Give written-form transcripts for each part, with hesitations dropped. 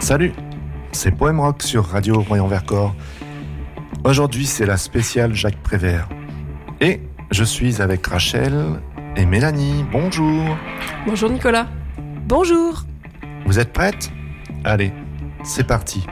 Salut, c'est Poème Rock sur Radio Royan-Vercors. Aujourd'hui, c'est la spéciale Jacques Prévert. Et je suis avec Rachel et Mélanie. Bonjour. Bonjour Nicolas. Bonjour. Vous êtes prêtes ? Allez, c'est parti.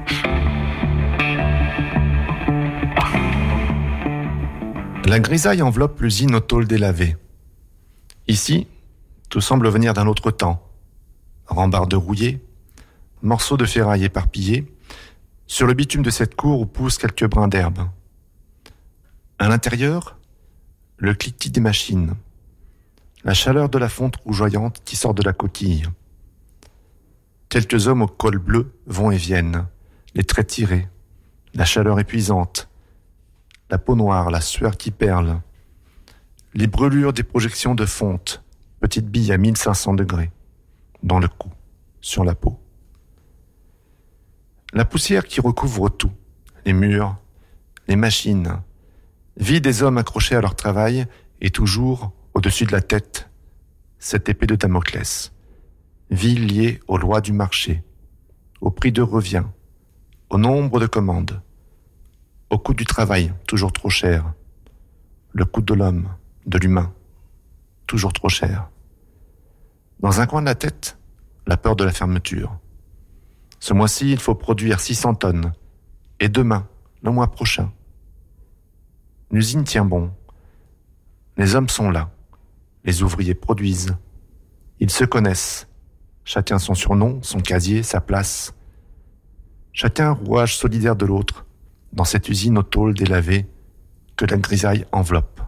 La grisaille enveloppe l'usine au tôle délavé. Ici, tout semble venir d'un autre temps. Rambardes rouillées, morceaux de ferraille éparpillés, sur le bitume de cette cour où poussent quelques brins d'herbe. À l'intérieur, le cliquetis des machines, la chaleur de la fonte rougeoyante qui sort de la coquille. Quelques hommes au col bleu vont et viennent, les traits tirés, la chaleur épuisante, la peau noire, la sueur qui perle, les brûlures des projections de fonte, petites billes à 1500 degrés, dans le cou, sur la peau. La poussière qui recouvre tout, les murs, les machines, vie des hommes accrochés à leur travail et toujours, au-dessus de la tête, cette épée de Damoclès. Vie liée aux lois du marché, au prix de revient, au nombre de commandes, au coût du travail, toujours trop cher, le coût de l'homme, de l'humain, toujours trop cher. Dans un coin de la tête, la peur de la fermeture. Ce mois-ci, il faut produire 600 tonnes. Et demain, le mois prochain. L'usine tient bon. Les hommes sont là. Les ouvriers produisent. Ils se connaissent. Chacun son surnom, son casier, sa place. Chacun rouage solidaire de l'autre, dans cette usine au tôle délavé que la grisaille enveloppe.